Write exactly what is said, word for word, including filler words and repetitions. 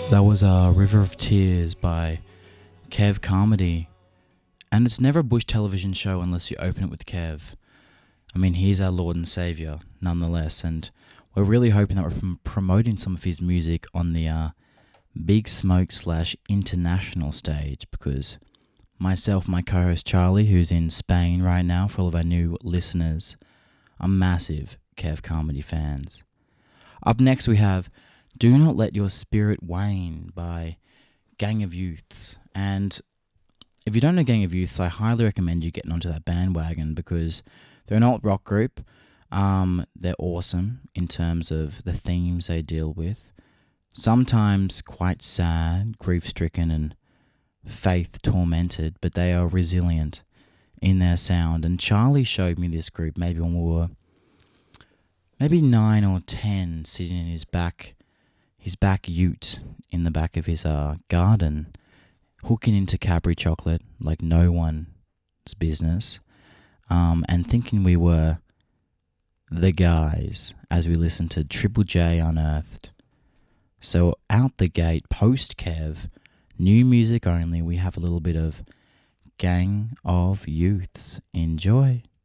That was uh, River of Tears by Kev Carmody. And it's never a Bush television show unless you open it with Kev. I mean, he's our Lord and Saviour, nonetheless. And we're really hoping that we're prom- promoting some of his music on the uh, Big Smoke slash international stage, because myself, my co-host Charlie, who's in Spain right now for all of our new listeners, are massive Kev Carmody fans. Up next we have Do Not Let Your Spirit Wane by Gang of Youths. And if you don't know Gang of Youths, I highly recommend you getting onto that bandwagon, because they're an alt rock group. Um, they're awesome in terms of the themes they deal with. Sometimes quite sad, grief-stricken and faith-tormented, but they are resilient in their sound. And Charlie showed me this group maybe when we were maybe nine or ten, sitting in his back his back ute in the back of his uh, garden, hooking into Cadbury chocolate like no one's business, um, and thinking we were the guys as we listened to Triple J Unearthed. So out the gate, post Kev, new music only, we have a little bit of Gang of Youths. Enjoy.